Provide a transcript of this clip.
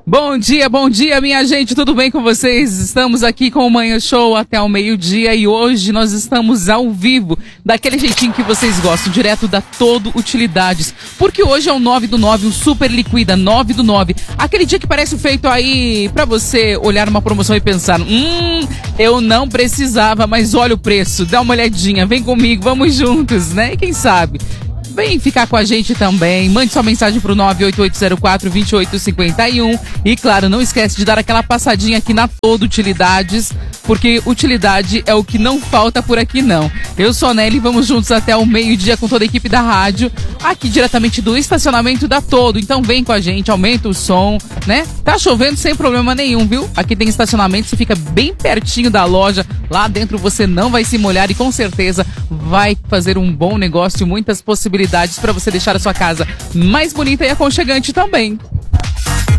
Bom dia, minha gente, tudo bem com vocês? Estamos aqui com o Manhã Show até o meio-dia e hoje nós estamos ao vivo, daquele jeitinho que vocês gostam, direto da Todo Utilidades, porque hoje é o 9 do 9, o Super Liquida 9 do 9, aquele dia que parece feito aí pra você olhar uma promoção e pensar, eu não precisava, mas olha o preço, dá uma olhadinha, vem comigo, vamos juntos, né? E quem sabe? Vem ficar com a gente também, mande sua mensagem pro 98804-2851 e claro, não esquece de dar aquela passadinha aqui na Todo Utilidades, porque utilidade é o que não falta por aqui não. Eu sou a Nelly, vamos juntos até o meio-dia com toda a equipe da rádio, aqui diretamente do estacionamento da Todo, então vem com a gente, aumenta o som, né? Tá chovendo sem problema nenhum, viu? Aqui tem estacionamento, você fica bem pertinho da loja, lá dentro você não vai se molhar e com certeza vai fazer um bom negócio, muitas possibilidades para você deixar a sua casa mais bonita e aconchegante também.